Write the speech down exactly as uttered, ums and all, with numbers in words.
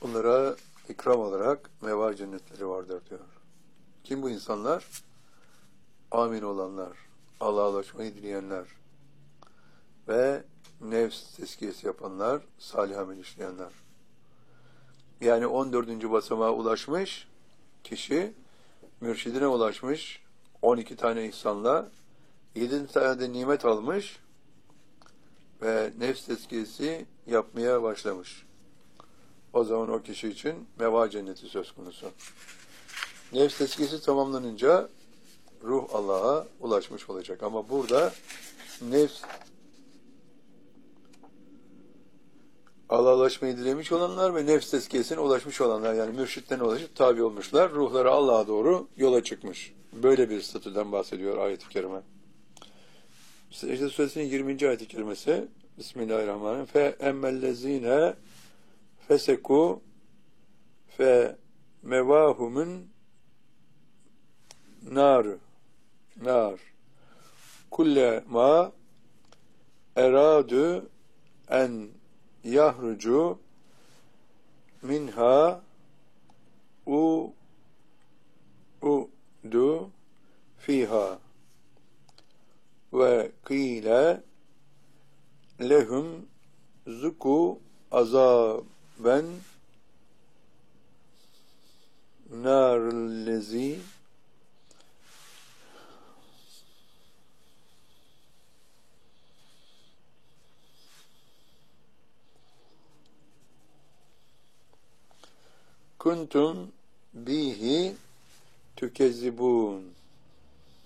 bunlara ikram olarak meva cennetleri vardır diyor. Kim bu insanlar? Amin olanlar, Allah'a ulaşmayı dileyenler ve nefs tezkiyesi yapanlar, salih amel işleyenler. Yani on dördüncü basamağa ulaşmış kişi, mürşidine ulaşmış, on iki tane ihsanla, yedi tane de nimet almış ve nefs tezkiyesi yapmaya başlamış. O zaman o kişi için meva cenneti söz konusu. Nefs tezkiyesi tamamlanınca ruh Allah'a ulaşmış olacak. Ama burada nefs Allah'a ulaşmayı dilemiş olanlar ve nefs tezkiyesine ulaşmış olanlar, yani mürşitlerine ulaşıp tabi olmuşlar. Ruhları Allah'a doğru yola çıkmış. Böyle bir statüden bahsediyor ayet-i kerime. Secde Suresinin yirminci ayet-i kerimesi. Bismillahirrahmanirrahim. Fe emmellezine feseku fe mevahumun nar nar kulle ma eradu en yahrucu minha u udu fiha ve kîle lehum zuku azaben narlezi kuntum bihi tükezzibun.